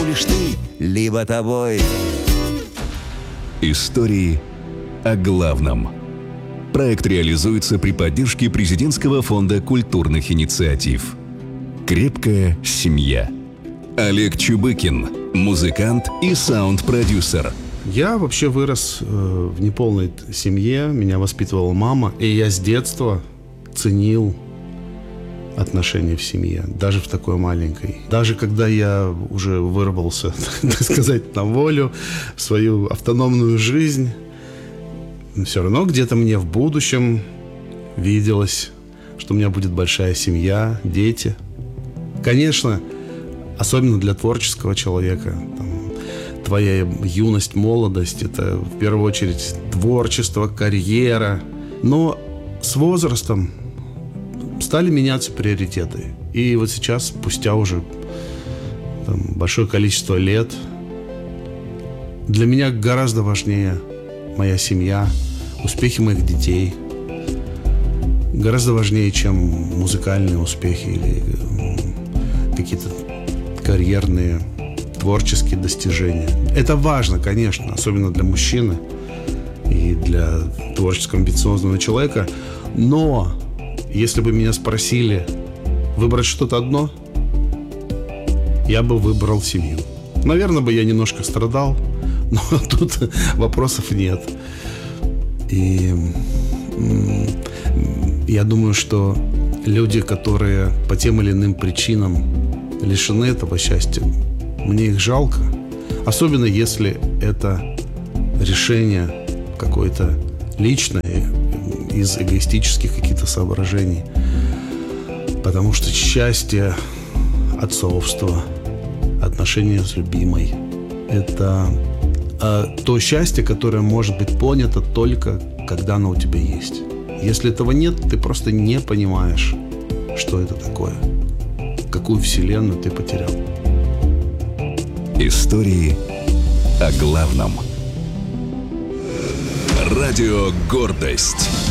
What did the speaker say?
будешь ты, либо тобой. Истории о главном. Проект реализуется при поддержке Президентского фонда культурных инициатив. «Крепкая семья». Олег Чубыкин, музыкант и саунд-продюсер. Я вообще вырос в неполной семье, меня воспитывала мама, и я с детства ценил отношения в семье, даже в такой маленькой. Даже когда я уже вырвался, так сказать, на волю, в свою автономную жизнь, все равно где-то мне в будущем виделось, что у меня будет большая семья, дети. Конечно, особенно для творческого человека, твоя юность, молодость — это в первую очередь творчество, карьера. Но с возрастом стали меняться приоритеты. И вот сейчас, спустя уже большое количество лет, для меня гораздо важнее моя семья, успехи моих детей. Гораздо важнее, чем музыкальные успехи или какие-то карьерные, творческие достижения. Это важно, конечно, особенно для мужчины и для творческого амбициозного человека. Но если бы меня спросили выбрать что-то одно, я бы выбрал семью. Наверное, бы я немножко страдал, но тут вопросов нет. И я думаю, что люди, которые по тем или иным причинам лишены этого счастья, мне их жалко. Особенно если это решение какое-то личное, из эгоистических каких-то соображений. Потому что счастье, отцовство, отношения с любимой — это то счастье, которое может быть понято только когда оно у тебя есть. Если этого нет, ты просто не понимаешь, что это такое, какую вселенную ты потерял. Истории о главном. Радио «Гордость».